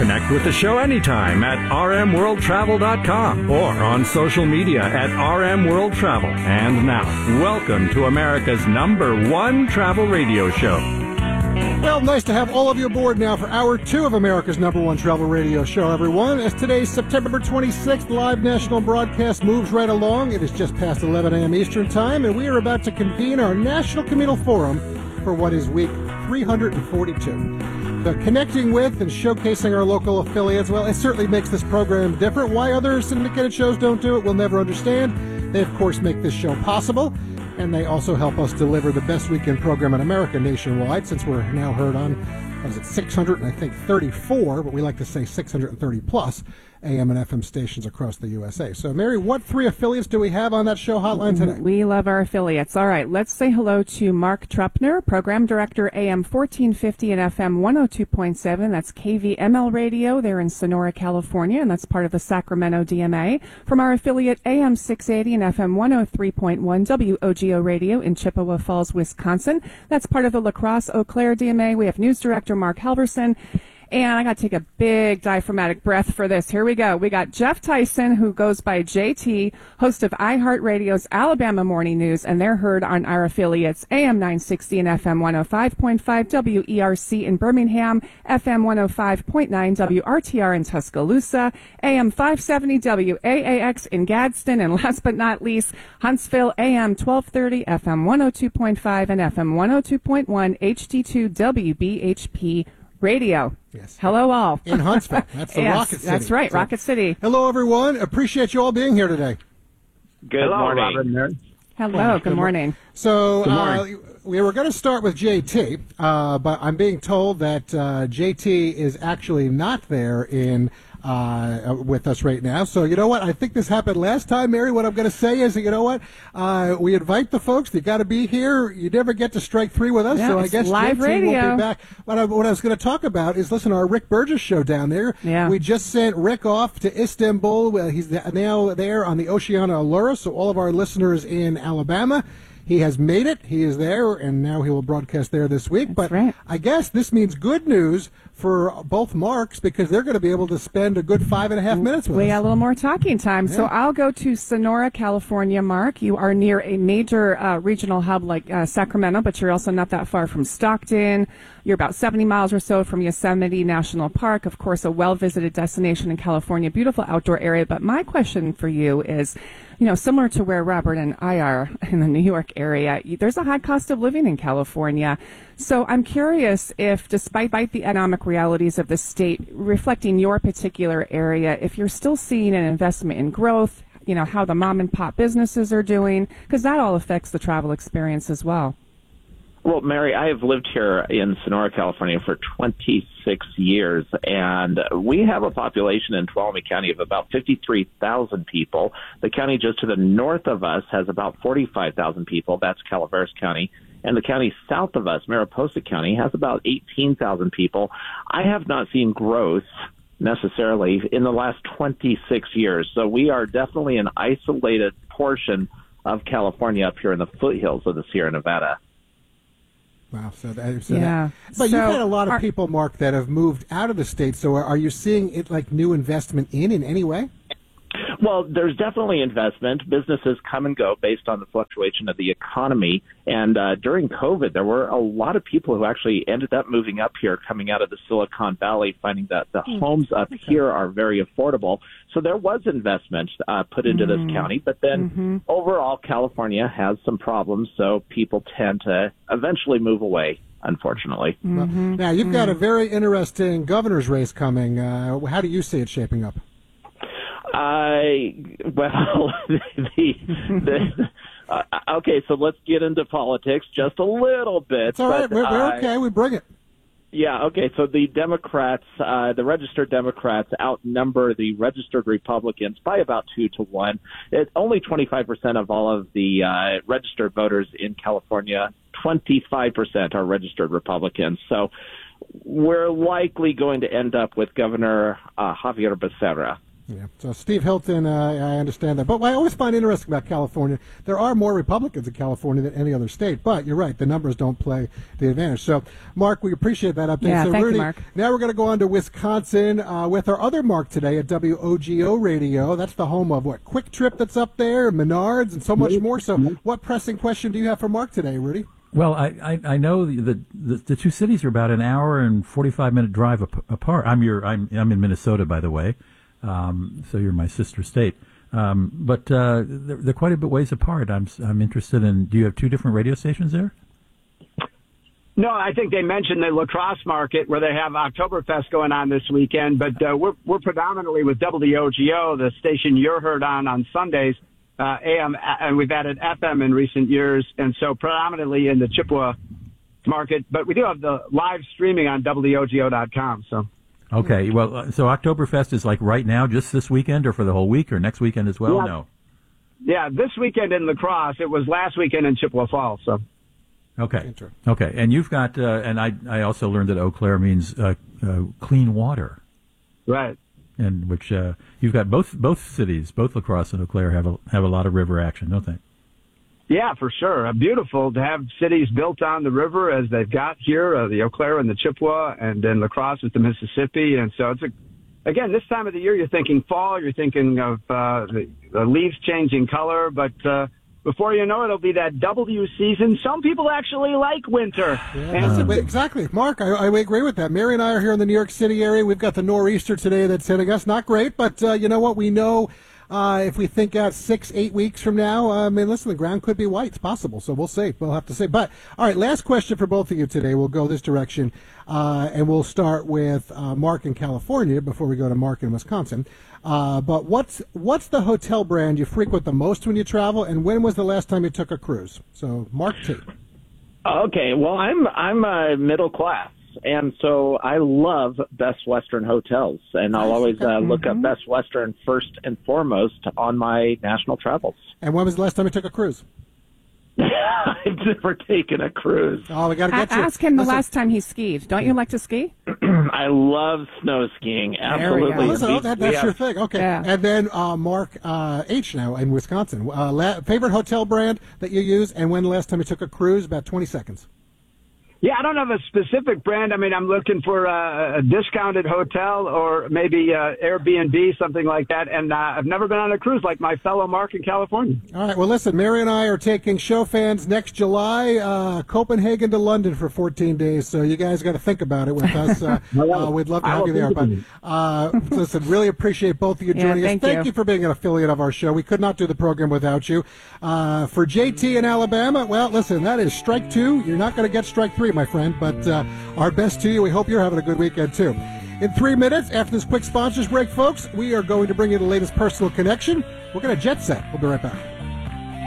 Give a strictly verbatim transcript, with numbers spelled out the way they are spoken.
Connect with the show anytime at r m world travel dot com or on social media at R M World Travel. And now, welcome to America's number one travel radio show. Well, nice to have all of you aboard now for hour two of America's number one travel radio show, everyone. As today's September twenty-sixth live national broadcast moves right along, it is just past eleven a.m. Eastern Time, and we are about to convene our National Communal Forum for what is week three hundred forty-two. So connecting with and showcasing our local affiliates, well, it certainly makes this program different. Why other syndicated shows don't do it, we'll never understand. They, of course, make this show possible, and they also help us deliver the best weekend program in America nationwide, since we're now heard on, what is it, six hundred, and I think thirty-four, but we like to say six hundred thirty plus A M and F M stations across the U S A. So, Mary, what three affiliates do we have on that show hotline today? We love our affiliates. All right, let's say hello to Mark Trupner, Program Director, A M fourteen fifty and F M one oh two point seven. That's K V M L Radio. They're in Sonora, California, and that's part of the Sacramento D M A. From our affiliate, A M six eighty and F M one oh three point one, W O G O Radio in Chippewa Falls, Wisconsin. That's part of the La Crosse Eau Claire D M A. We have News Director Mark Halverson. And I got to take a big diaphragmatic breath for this. Here we go. We got Jeff Tyson, who goes by J T, host of iHeartRadio's Alabama Morning News, and they're heard on our affiliates A M nine sixty and F M one oh five point five, W E R C in Birmingham, F M one oh five point nine, W R T R in Tuscaloosa, A M five seventy, W A A X in Gadsden, and last but not least, Huntsville, A M twelve thirty, F M one oh two point five, and F M one oh two point one, H D two W B H P Radio. Yes. Hello, all. In Huntsville. That's the yes, Rocket City. That's right, so, Rocket City. Hello, everyone. Appreciate you all being here today. Good Hello, morning. Robin, Mary. Hello, good, good morning. So, Good morning. Uh, we were going to start with J T, uh, but I'm being told that uh, J T is actually not there in uh, with us right now. So, you know what? I think this happened last time, Mary. What I'm going to say is, that, you know what? Uh, we invite the folks. They got to be here. You never get to strike three with us. Yeah, so I it's guess live J T radio. won't be back. What I, what I was going to talk about is, listen, our Rick Burgess show down there. Yeah. We just sent Rick off to Istanbul. Well, he's now there on the Oceana Allura. So all of our listeners in Alabama, he has made it. He is there, and now he will broadcast there this week. That's but right. I guess this means good news for both Marks, because they're going to be able to spend a good five and a half minutes with We us. got a little more talking time. Yeah. So I'll go to Sonora, California, Mark. You are near a major uh, regional hub like uh, Sacramento, but you're also not that far from Stockton. You're about seventy miles or so from Yosemite National Park, of course, a well-visited destination in California, beautiful outdoor area. But my question for you is, you know, similar to where Robert and I are in the New York area, there's a high cost of living in California. So I'm curious if, despite the economic realities of the state reflecting your particular area, if you're still seeing an investment in growth, you know, how the mom and pop businesses are doing, because that all affects the travel experience as well. Well, Mary, I have lived here in Sonora, California for twenty-six years, and we have a population in Tuolumne County of about fifty-three thousand people. The county just to the north of us has about forty-five thousand people. That's Calaveras County. And the county south of us, Mariposa County, has about eighteen thousand people. I have not seen growth necessarily in the last twenty-six years. So we are definitely an isolated portion of California up here in the foothills of the Sierra Nevada. Wow. So that, so Yeah. That, but So you've had a lot of are- people, Mark, that have moved out of the state. So are, are you seeing it like new investment in in any way? Well, there's definitely investment. Businesses come and go based on the fluctuation of the economy. And uh, during COVID, there were a lot of people who actually ended up moving up here, coming out of the Silicon Valley, finding that the mm. homes up okay. here are very affordable. So there was investment uh, put into mm-hmm. this county. But then mm-hmm. overall, California has some problems, so people tend to eventually move away, unfortunately. Mm-hmm. Well, now, you've mm-hmm. got a very interesting governor's race coming. Uh, how do you see it shaping up? I well, the, the uh, okay. So let's get into politics just a little bit. It's all right. But, we're, we're uh, okay. We bring it. Yeah. Okay. So the Democrats, uh, the registered Democrats, outnumber the registered Republicans by about two to one. It's only twenty-five percent of all of the uh, registered voters in California. twenty-five percent are registered Republicans. So we're likely going to end up with Governor uh, Javier Becerra. Yeah. So Steve Hilton, uh, I understand that. But what I always find interesting about California, there are more Republicans in California than any other state. But you're right, the numbers don't play the advantage. So, Mark, we appreciate that update. Yeah, so, thank Rudy, you, Mark. Now we're going to go on to Wisconsin uh, with our other Mark today at W O G O Radio. That's the home of what? Quick Trip that's up there, Menards, and so much more. So what pressing question do you have for Mark today, Rudy? Well, I, I, I know the, the the two cities are about an hour and forty-five minute drive ap- apart. I'm your I'm I'm in Minnesota, by the way, um, so you're my sister state. Um, but uh, they're, they're quite a bit ways apart. I'm I'm interested in. Do you have two different radio stations there? No, I think they mentioned the La Crosse market where they have Oktoberfest going on this weekend. But uh, we're we're predominantly with W O G O, the station you're heard on on Sundays. Uh, A M, and we've added F M in recent years, and so predominantly in the Chippewa market. But we do have the live streaming on W O G O dot com. So, okay. Well, uh, so Oktoberfest is like right now, just this weekend, or for the whole week, or next weekend as well? Yeah. No. Yeah, this weekend in La Crosse. It was last weekend in Chippewa Falls. So. Okay. Okay. And you've got, uh, and I I also learned that Eau Claire means uh, uh, clean water. Right. And which uh, you've got both both cities, both La Crosse and Eau Claire have a have a lot of river action, don't they? Yeah, for sure. Uh, beautiful to have cities built on the river as they've got here, uh, the Eau Claire and the Chippewa, and then La Crosse is the Mississippi. And so it's a, again, this time of the year, you're thinking fall, you're thinking of uh, the, the leaves changing color, but uh, before you know it, it'll be that W season. Some people actually like winter. Yeah, and, exactly. Mark, I, I agree with that. Mary and I are here in the New York City area. We've got the nor'easter today that's hitting us. Not great, but uh, you know what? We know uh, if we think out six, eight weeks from now, uh, I mean, listen, the ground could be white. It's possible, so we'll see. We'll have to see. But, all right, last question for both of you today. We'll go this direction, uh, and we'll start with uh, Mark in California before we go to Mark in Wisconsin. Uh, but what's what's the hotel brand you frequent the most when you travel, and when was the last time you took a cruise? So, Mark T. Okay, well, I'm I'm a middle class, and so I love Best Western hotels, and I'll always uh, look up Best Western first and foremost on my national travels. And when was the last time you took a cruise? I've never taken a cruise. Oh, we got to get A- you. Ask him the Listen. last time he skied. Don't you like to ski? I love snow skiing. Absolutely. go. Listen, oh, that, We that's have- your thing. Okay. Yeah. And then uh, Mark uh, H. now in Wisconsin. Uh, la- favorite hotel brand that you use, and when the last time you took a cruise? About twenty seconds. Yeah, I don't have a specific brand. I mean, I'm looking for a, a discounted hotel or maybe uh, Airbnb, something like that. And uh, I've never been on a cruise like my fellow Mark in California. All right. Well, listen, Mary and I are taking show fans next July, uh, Copenhagen to London for fourteen days. So you guys got to think about it with us. Uh, uh, we'd love to I have will you there. think But about it. uh, listen, really appreciate both of you Yeah, joining thank us. Thank you. you for being an affiliate of our show. We could not do the program without you. Uh, for J T in Alabama, well, listen, that is strike two. You're not going to get strike three, my friend. But uh, our best to you. We hope you're having a good weekend, too. In three minutes, after this quick sponsors break, folks, we are going to bring you the latest personal connection. We're going to jet set. We'll be right back.